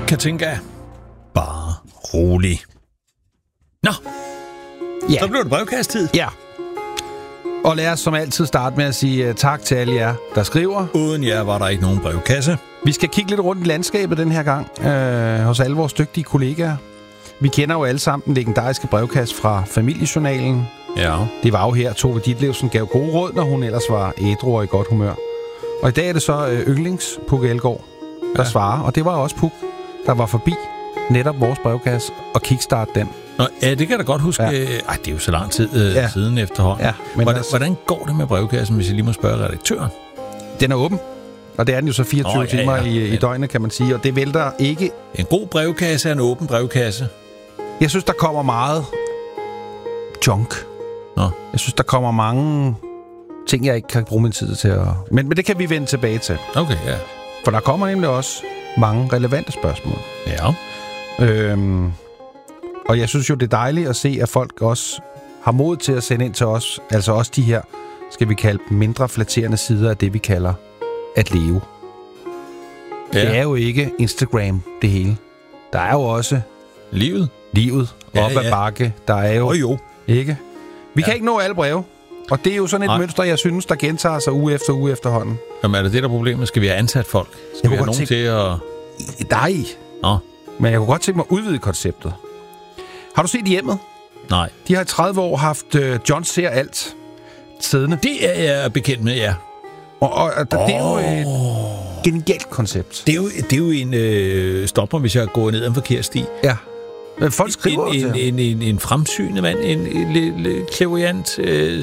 Katinka. Bare rolig. Nå, Ja. så blev det brevkasttid. Ja. Og lad os som altid starte med at sige tak til alle jer, der skriver. Uden jer var der ikke nogen brevkasse. Vi skal kigge lidt rundt i landskabet den her gang, hos alle vores dygtige kollegaer. Vi kender jo alle sammen den legendariske brevkasse fra Familiejournalen. Ja. Det var jo her, Tove Ditlevsen gav gode råd, når hun ellers var ædru og i godt humør. Og i dag er det så yndlings Puk Elgård, der svarer. Og det var også Puk, der var forbi netop vores brevkasse og kickstart den. Nå, ja, det kan jeg da godt huske. Ja. Ej, det er jo så lang tid siden efterhånden. Ja, men hvordan går det med brevkassen, hvis jeg lige må spørge redaktøren? Den er åben. Og det er den jo så 24 timer i døgnet, kan man sige. Og det vælter ikke. En god brevkasse er en åben brevkasse. Jeg synes, der kommer meget junk. Nå. Jeg synes, der kommer mange ting, jeg ikke kan bruge min tid til at... Men det kan vi vende tilbage til. Okay, ja. For der kommer nemlig også mange relevante spørgsmål. Ja. Og jeg synes jo, det er dejligt at se, at folk også har mod til at sende ind til os. Altså også de her, skal vi kalde dem, mindre flatterende sider af det, vi kalder at leve. Ja. Det er jo ikke Instagram, det hele. Der er jo også... Livet. Op ad bakke. Der er jo... Ikke? Vi kan ikke nå alle breve. Og det er jo sådan et mønster, jeg synes, der gentager sig uge efter uge efterhånden. Jamen er det der problemet? Skal vi have ansat folk? Skal vi have nogen til at... Nej. Nå. Men jeg kunne godt tænke mig at udvide konceptet. Har du set Hjemmet? Nej. De har i 30 år haft John ser alt siddende. Det er jeg bekendt med, ja. Og det er jo et genialt koncept. Det er jo en stopper, hvis jeg går ned ad en forkert sti. Ja. Men folk skriver en fremsynet mand, en lille klaverjant,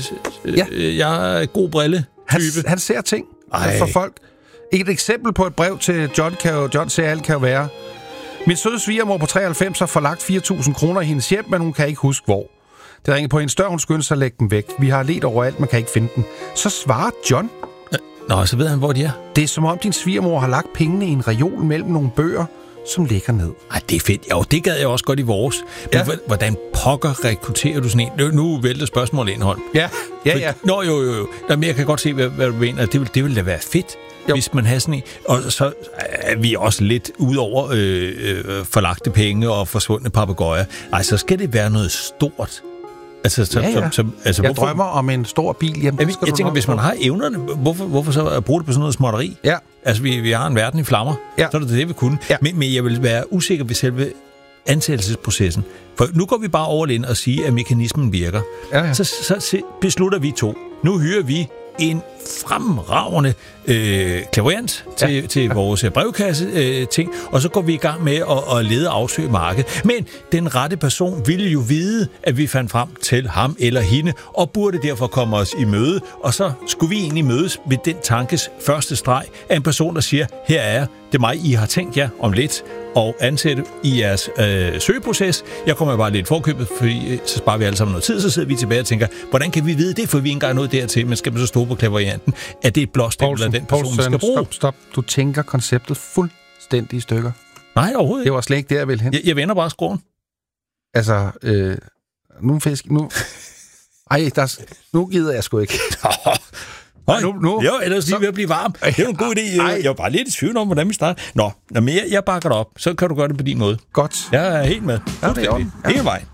jeg er god brille-type. Han ser ting for folk. Et eksempel på et brev til John ser alt kan jo være: min søde svigermor på 93 har forlagt 4.000 kroner i hendes hjem, men hun kan ikke huske hvor. Det ringer på hendes dør, hun skynder sig at lægge dem væk. Vi har let overalt, man kan ikke finde dem. Så svarer John. Nå, så ved han, hvor de er. Det er som om din svigermor har lagt pengene i en reol mellem nogle bøger, som ligger ned. Ej, det er fedt. Jo, det gad jeg også godt i vores. Men hvordan pokker rekrutterer du sådan en? Nu vælter spørgsmålet indhold. Ja. Nå, jo. Men jeg kan godt se, hvad du mener. Det ville da være fedt, hvis man har sådan en. Og så er vi også lidt ud over forlagte penge og forsvundne papegøjer. Ej, så skal det være noget stort. Altså, jeg drømmer om en stor bil. Jamen, jeg tænker, hvis man har evnerne, hvorfor så bruge det på sådan noget småtteri? Ja. Altså, vi har en verden i flammer. Ja. Så er det, vi kunne. Ja. Men jeg vil være usikker ved selve ansættelsesprocessen. For nu går vi bare over ind og siger, at mekanismen virker. Ja. Så beslutter vi to. Nu hyrer vi en fremragende klaverjant til vores brevkasse ting, og så går vi i gang med at lede og afsøge markedet. Men den rette person ville jo vide, at vi fandt frem til ham eller hende, og burde derfor komme os i møde, og så skulle vi egentlig mødes ved den tankes første streg af en person, der siger, her er jeg, det er mig, I har tænkt jer om lidt, og ansætte i jeres søgeproces. Jeg kommer bare lidt forkøbet, fordi så sparer vi alle sammen noget tid, så sidder vi tilbage og tænker, hvordan kan vi vide det, for vi ikke engang nået dertil, men skal man så stå på klaverjanten, at det er et blåstempel af den person, vi skal bruge. Stop. Du tænker konceptet fuldstændig i stykker. Nej, overhovedet ikke. Det var slet ikke der, jeg ville hen. Jeg vender bare skroen. Altså, nu fisk, nu... Ej, nu gider jeg sgu ikke. Nu. Jo, ellers lige ved at blive varm. Det er en god idé. Jeg var bare lidt i tvivl om, hvordan vi starter. Nå, når jeg bakker dig op, så kan du gøre det på din måde. Godt. Jeg er helt med. Ja, det er hele vejen.